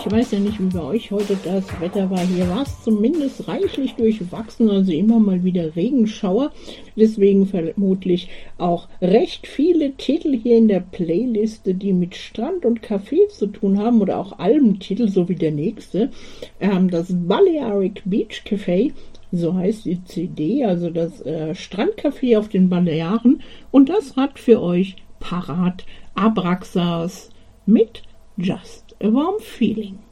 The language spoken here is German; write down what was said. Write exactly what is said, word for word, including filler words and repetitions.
Ich weiß ja nicht, wie bei euch heute das Wetter war. Hier war es zumindest reichlich durchwachsen, also immer mal wieder Regenschauer. Deswegen vermutlich auch recht viele Titel hier in der Playliste, die mit Strand und Café zu tun haben oder auch Albentitel, so wie der nächste. Ähm, das Balearic Beach Café, so heißt die C D, also das äh, Strandcafé auf den Balearen. Und das hat für euch parat Abraxas mit Just a Warm Feeling.